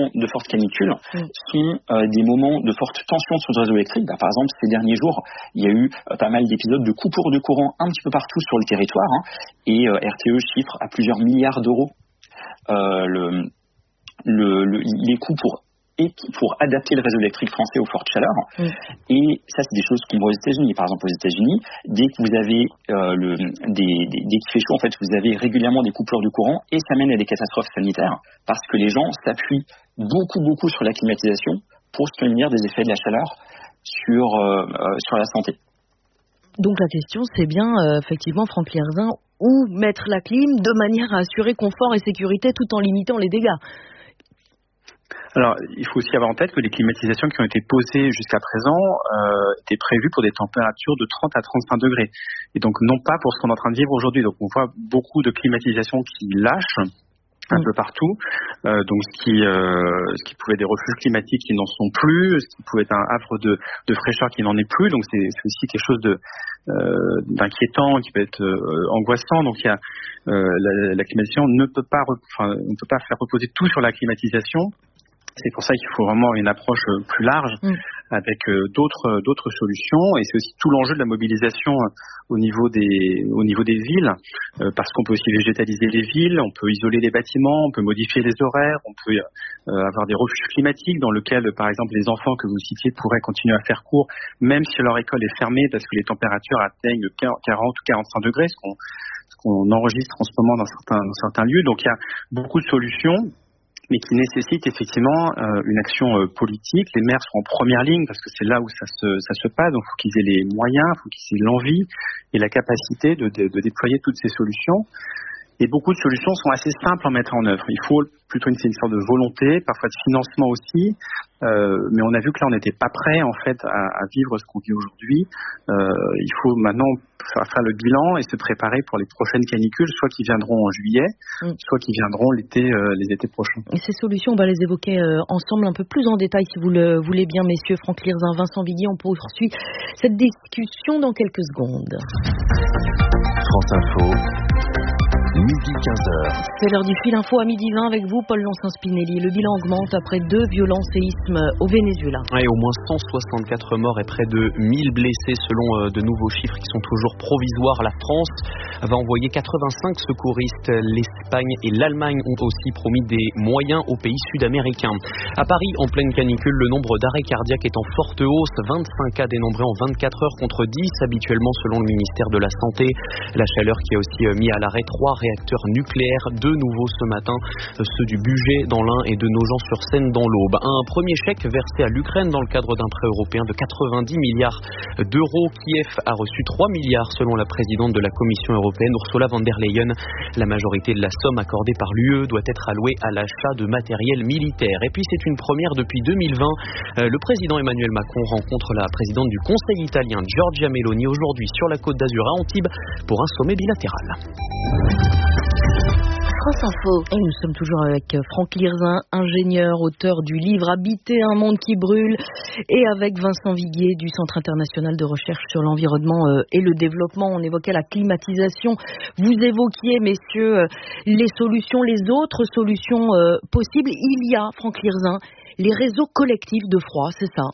moments de forte canicule sont des moments de forte tension sur le réseau électrique. Par exemple, ces derniers jours, il y a eu pas mal d'épisodes de coupures de courant un petit peu partout sur le territoire, et RTE chiffre à plusieurs milliards d'euros les coûts pour adapter le réseau électrique français aux fortes chaleurs. Et ça, c'est des choses qu'on voit aux États-Unis. Par exemple, aux États-Unis, dès que vous avez dès qu'il fait chaud, en fait, vous avez régulièrement des coupures de courant, et ça mène à des catastrophes sanitaires parce que les gens s'appuient beaucoup sur la climatisation pour se prémunir des effets de la chaleur sur la santé. Donc la question, c'est bien, effectivement, Franck Lierzin, où mettre la clim de manière à assurer confort et sécurité tout en limitant les dégâts. Alors, il faut aussi avoir en tête que les climatisations qui ont été posées jusqu'à présent étaient prévues pour des températures de 30 à 35 degrés. Et donc, non pas pour ce qu'on est en train de vivre aujourd'hui. Donc, on voit beaucoup de climatisations qui lâchent un peu partout. Donc, ce qui pouvait être des refuges climatiques qui n'en sont plus, ce qui pouvait être un havre de fraîcheur qui n'en est plus. Donc, c'est aussi quelque chose d'inquiétant, qui peut être angoissant. Donc, il y a la climatisation on ne peut pas faire reposer tout sur la climatisation. C'est pour ça qu'il faut vraiment une approche plus large avec d'autres solutions, et c'est aussi tout l'enjeu de la mobilisation au niveau des villes, parce qu'on peut aussi végétaliser les villes, on peut isoler les bâtiments, on peut modifier les horaires, on peut avoir des refuges climatiques dans lesquels, par exemple, les enfants que vous citiez pourraient continuer à faire cours, même si leur école est fermée parce que les températures atteignent 40 ou 45 degrés, ce qu'on enregistre en ce moment dans certains lieux. Donc il y a beaucoup de solutions, mais qui nécessite effectivement une action politique. Les maires sont en première ligne parce que c'est là où ça se passe. Donc, il faut qu'ils aient les moyens, il faut qu'ils aient l'envie et la capacité de déployer toutes ces solutions. Et beaucoup de solutions sont assez simples à mettre en œuvre. Il faut plutôt une sorte de volonté, parfois de financement aussi. Mais on a vu que là, on n'était pas prêt en fait à vivre ce qu'on vit aujourd'hui. Il faut maintenant faire le bilan et se préparer pour les prochaines canicules, soit qui viendront en juillet, soit qui viendront les étés prochains. Et ces solutions, on va les évoquer ensemble un peu plus en détail, si vous le voulez bien, messieurs. Franck Lierzin, Vincent Viguier, on poursuit cette discussion dans quelques secondes. France Info. Midi 15h. C'est l'heure du fil info à midi 20 avec vous, Paul Lonsin-Spinelli. Le bilan augmente après 2 violents séismes au Venezuela. Et au moins 164 morts et près de 1000 blessés selon de nouveaux chiffres qui sont toujours provisoires. La France va envoyer 85 secouristes. L'Espagne et l'Allemagne ont aussi promis des moyens aux pays sud-américains. À Paris, en pleine canicule, le nombre d'arrêts cardiaques est en forte hausse. 25 cas dénombrés en 24 heures contre 10 habituellement selon le ministère de la Santé. La chaleur qui a aussi mis à l'arrêt 3 réacteurs nucléaires, de nouveau ce matin, ceux du Bugey dans l'Ain et de Nogent-sur-Seine dans l'Aube. Un premier chèque versé à l'Ukraine dans le cadre d'un prêt européen de 90 milliards d'euros. Kiev a reçu 3 milliards selon la présidente de la Commission européenne, Ursula von der Leyen. La majorité de la somme accordée par l'UE doit être allouée à l'achat de matériel militaire. Et puis c'est une première depuis 2020. Le président Emmanuel Macron rencontre la présidente du Conseil italien, Giorgia Meloni, aujourd'hui sur la Côte d'Azur à Antibes pour un sommet bilatéral. France Info. Et nous sommes toujours avec Franck Lierzin, ingénieur, auteur du livre Habiter un monde qui brûle, et avec Vincent Viguier du Centre international de recherche sur l'environnement et le développement. On évoquait la climatisation. Vous évoquiez, messieurs, les solutions, les autres solutions possibles. Il y a, Franck Lierzin, les réseaux collectifs de froid, c'est ça?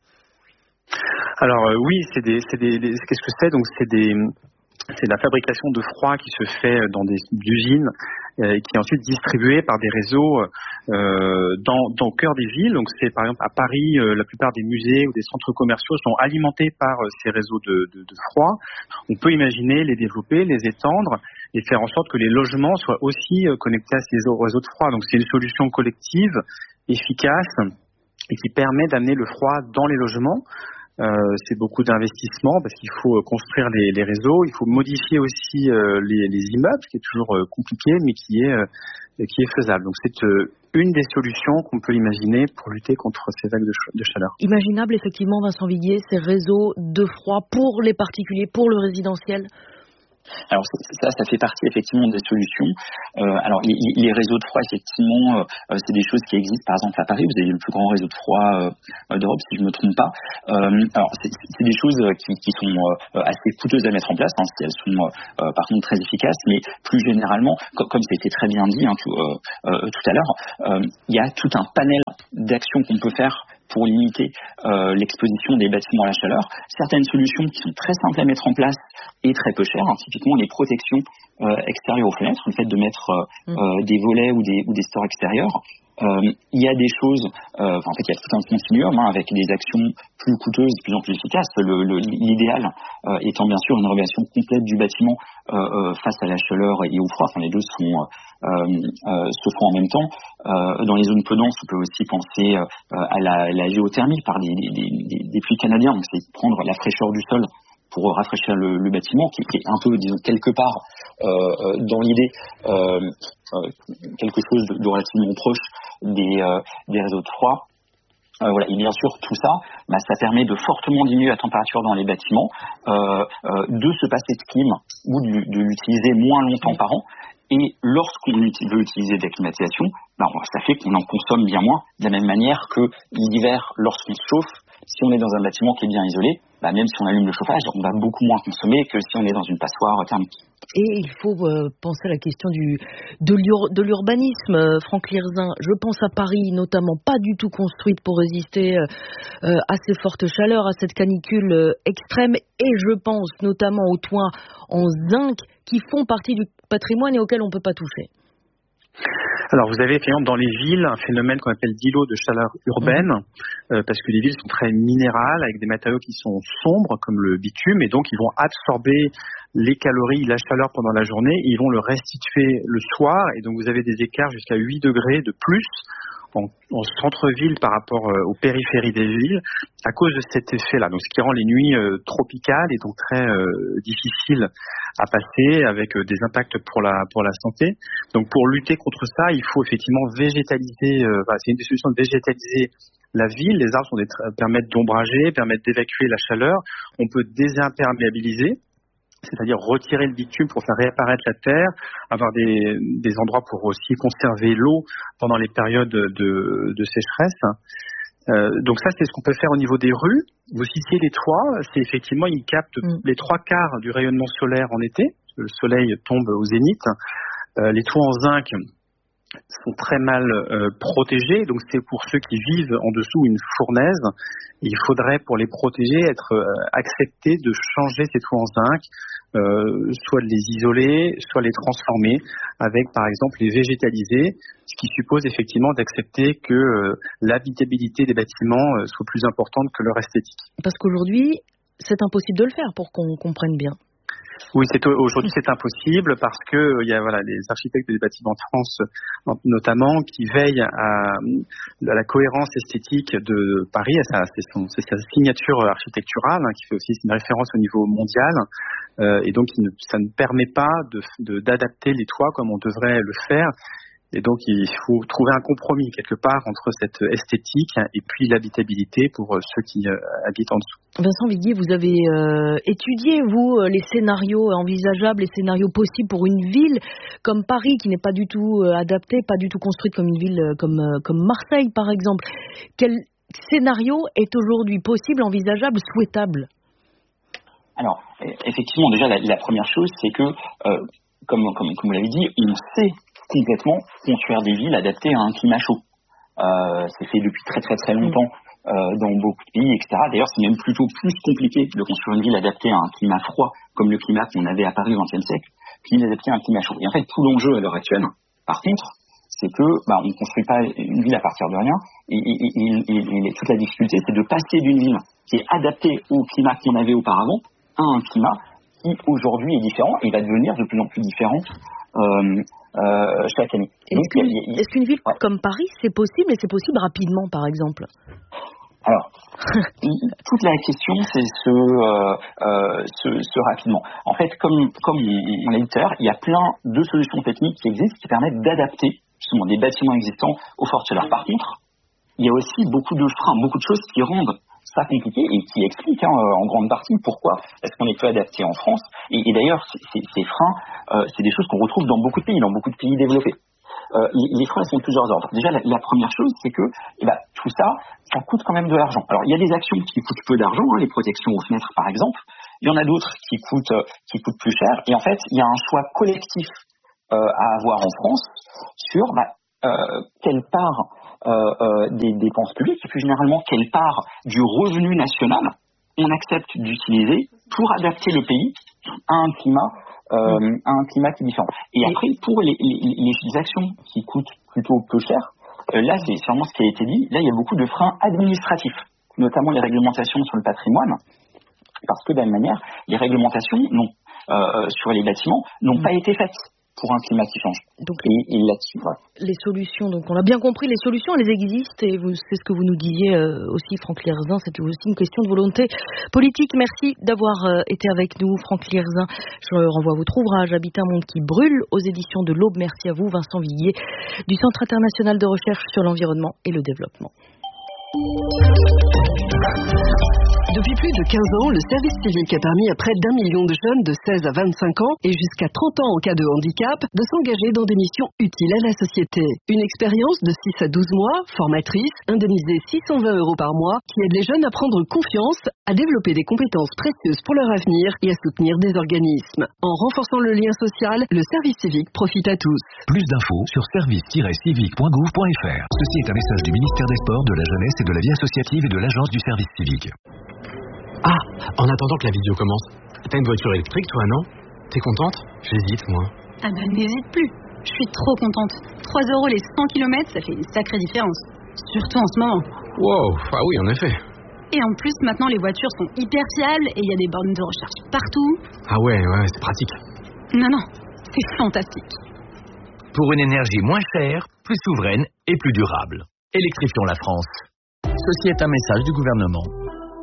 Alors oui, qu'est-ce que c'est? Donc c'est la fabrication de froid qui se fait dans des usines qui est ensuite distribuée par des réseaux dans le cœur des villes. Donc c'est par exemple à Paris, la plupart des musées ou des centres commerciaux sont alimentés par ces réseaux de froid. On peut imaginer les développer, les étendre et faire en sorte que les logements soient aussi connectés à ces réseaux de froid. Donc c'est une solution collective, efficace et qui permet d'amener le froid dans les logements. C'est beaucoup d'investissements parce qu'il faut construire les réseaux, il faut modifier aussi les immeubles, ce qui est toujours compliqué, mais qui est faisable. Donc c'est une des solutions qu'on peut imaginer pour lutter contre ces vagues de chaleur. Imaginable effectivement, Vincent Viguier, ces réseaux de froid pour les particuliers, pour le résidentiel? Alors ça fait partie effectivement des solutions. Alors les réseaux de froid, effectivement, c'est des choses qui existent. Par exemple à Paris, vous avez le plus grand réseau de froid d'Europe, si je ne me trompe pas. Alors c'est des choses qui sont assez coûteuses à mettre en place, hein, si elles sont par contre très efficaces. Mais plus généralement, comme ça a été très bien dit tout à l'heure, il y a tout un panel d'actions qu'on peut faire pour limiter l'exposition des bâtiments à la chaleur. Certaines solutions qui sont très simples à mettre en place et très peu chères, hein, typiquement les protections extérieures aux fenêtres, le fait de mettre des volets ou des stores extérieurs. Il y a des choses, en fait il y a tout un continuum avec des actions plus coûteuses, de plus en plus efficaces. L'idéal étant bien sûr une rénovation complète du bâtiment face à la chaleur et au froid. Enfin, les deux se font en même temps. Dans les zones peu denses, on peut aussi penser à la géothermie par des puits canadiens. Donc c'est prendre la fraîcheur du sol pour rafraîchir le bâtiment, qui est un peu, disons, quelque part dans l'idée quelque chose de relativement proche des réseaux de froid. Voilà. Et bien sûr, tout ça, ça permet de fortement diminuer la température dans les bâtiments, de se passer de clim ou de l'utiliser moins longtemps par an. Et lorsqu'on veut utiliser de la climatisation, ça fait qu'on en consomme bien moins, de la même manière que l'hiver, lorsqu'on se chauffe, si on est dans un bâtiment qui est bien isolé, même si on allume le chauffage, on va beaucoup moins consommer que si on est dans une passoire thermique. Et il faut penser à la question de l'urbanisme, Franck Lirzin. Je pense à Paris, notamment, pas du tout construite pour résister à ces fortes chaleurs, à cette canicule extrême. Et je pense notamment aux toits en zinc qui font partie du patrimoine et auxquels on ne peut pas toucher. Alors vous avez effectivement dans les villes un phénomène qu'on appelle d'îlots de chaleur urbaine, parce que les villes sont très minérales, avec des matériaux qui sont sombres comme le bitume, et donc ils vont absorber les calories, la chaleur pendant la journée, et ils vont le restituer le soir, et donc vous avez des écarts jusqu'à 8 degrés de plus en centre-ville par rapport aux périphéries des villes à cause de cet effet-là. Donc, ce qui rend les nuits tropicales et donc très difficiles à passer avec des impacts pour la santé. Donc, pour lutter contre ça, il faut effectivement végétaliser. C'est une des solutions de végétaliser la ville. Les arbres permettent d'ombrager, permettent d'évacuer la chaleur. On peut désimperméabiliser, c'est-à-dire retirer le bitume pour faire réapparaître la terre, avoir des endroits pour aussi conserver l'eau pendant les périodes de sécheresse. Donc ça, c'est ce qu'on peut faire au niveau des rues. Vous citiez les toits, c'est effectivement, ils captent les 3/4 du rayonnement solaire en été. Le soleil tombe au zénith. Les toits en zinc sont très mal protégés, donc c'est pour ceux qui vivent en dessous une fournaise. Il faudrait, pour les protéger, être accepté de changer ces toits en zinc, soit de les isoler, soit les transformer, avec par exemple les végétaliser, ce qui suppose effectivement d'accepter que l'habitabilité des bâtiments soit plus importante que leur esthétique. Parce qu'aujourd'hui, c'est impossible de le faire, pour qu'on comprenne bien. Oui, aujourd'hui c'est impossible parce que il y a les architectes des bâtiments de France notamment qui veillent à la cohérence esthétique de Paris. C'est sa signature architecturale qui fait aussi une référence au niveau mondial et donc ça ne permet pas d'adapter les toits comme on devrait le faire. Et donc, il faut trouver un compromis quelque part entre cette esthétique et puis l'habitabilité pour ceux qui habitent en dessous. Vincent Viguier, vous avez étudié, vous, les scénarios envisageables, les scénarios possibles pour une ville comme Paris, qui n'est pas du tout adaptée, pas du tout construite comme une ville comme Marseille, par exemple. Quel scénario est aujourd'hui possible, envisageable, souhaitable ? Alors, effectivement, déjà, la première chose, c'est que, comme vous l'avez dit, on sait complètement construire des villes adaptées à un climat chaud. C'est fait depuis très très très longtemps dans beaucoup de pays, etc. D'ailleurs, c'est même plutôt plus compliqué de construire une ville adaptée à un climat froid, comme le climat qu'on avait à Paris au XXe siècle, qu'une ville adaptée à un climat chaud. Et en fait, tout l'enjeu à l'heure actuelle, par contre, c'est que on ne construit pas une ville à partir de rien, et toute la difficulté, c'est de passer d'une ville qui est adaptée au climat qu'on avait auparavant à un climat qui aujourd'hui est différent et va devenir de plus en plus différent chaque année. Est-ce qu'une ville comme Paris, c'est possible, et c'est possible rapidement, par exemple ? Alors, toute la question, c'est ce rapidement. En fait, comme on l'a dit tout à l'heure, il y a plein de solutions techniques qui existent qui permettent d'adapter justement des bâtiments existants aux fortes chaleurs. Par contre, il y a aussi beaucoup de freins, beaucoup de choses qui rendent ça compliqué et qui explique en grande partie pourquoi est-ce qu'on est peu adapté en France. Et d'ailleurs, ces freins, c'est des choses qu'on retrouve dans beaucoup de pays développés. Les freins sont de plusieurs ordres. Déjà, la première chose, c'est que tout ça coûte quand même de l'argent. Alors, il y a des actions qui coûtent peu d'argent, les protections aux fenêtres, par exemple. Il y en a d'autres qui coûtent plus cher. Et en fait, il y a un choix collectif à avoir en France sur quelle part des dépenses publiques, et plus généralement, quelle part du revenu national on accepte d'utiliser pour adapter le pays à un climat qui est différent. Et après, pour les actions qui coûtent plutôt peu cher, là, c'est sûrement ce qui a été dit, là, il y a beaucoup de freins administratifs, notamment les réglementations sur le patrimoine, parce que de la même manière, les réglementations sur les bâtiments n'ont pas été faites pour un climat qui change. Donc, et là-dessus, voilà. Les solutions, donc on a bien compris, les solutions, elles existent, et c'est ce que vous nous disiez aussi, Franck Lierzin, c'est aussi une question de volonté politique. Merci d'avoir été avec nous, Franck Lierzin. Je renvoie votre ouvrage, Habitat un monde qui brûle, aux éditions de l'Aube. Merci à vous, Vincent Viguier, du Centre international de recherche sur l'environnement et le développement. Depuis plus de 15 ans, le service civique a permis à près d'1 million de jeunes de 16 à 25 ans et jusqu'à 30 ans en cas de handicap de s'engager dans des missions utiles à la société. Une expérience de 6 à 12 mois, formatrice, indemnisée 620 € par mois, qui aide les jeunes à prendre confiance, à développer des compétences précieuses pour leur avenir et à soutenir des organismes. En renforçant le lien social, le service civique profite à tous. Plus d'infos sur service-civique.gouv.fr. Ceci est un message du ministère des Sports, de la Jeunesse et de la Vie associative et de l'Agence du service civique. Ah, en attendant que la vidéo commence, t'as une voiture électrique toi, non? T'es contente? J'hésite, moi. Ah bah n'hésite plus, je suis trop contente. 3 € les 100 km, ça fait une sacrée différence. Surtout en ce moment. Wow, ah oui, en effet. Et en plus, maintenant les voitures sont hyper fiables et il y a des bornes de recharge partout. Ah ouais, c'est pratique. Non, c'est fantastique. Pour une énergie moins chère, plus souveraine et plus durable. Électrifions la France. Ceci est un message du gouvernement.